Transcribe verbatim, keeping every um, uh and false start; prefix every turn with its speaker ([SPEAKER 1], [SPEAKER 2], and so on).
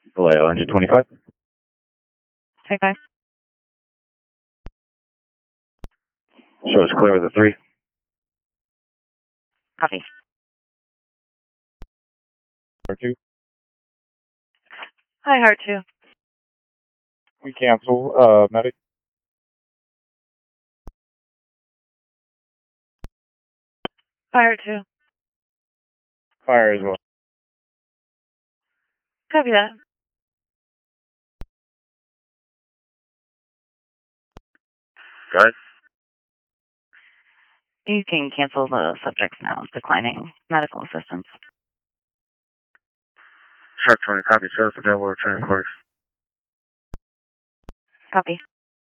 [SPEAKER 1] Vallejo, engine twenty-five.
[SPEAKER 2] twenty-five.
[SPEAKER 1] Show us clear with a three.
[SPEAKER 2] Copy.
[SPEAKER 3] R two.
[SPEAKER 2] Hi, Heart two.
[SPEAKER 3] We cancel. Uh, medic.
[SPEAKER 2] Fire two.
[SPEAKER 3] Fire as well.
[SPEAKER 2] Copy that.
[SPEAKER 1] Guys?
[SPEAKER 2] You can cancel the subjects now. Declining medical assistance.
[SPEAKER 1] Shark twenty, copy. Show us the Delaware training course.
[SPEAKER 2] Copy.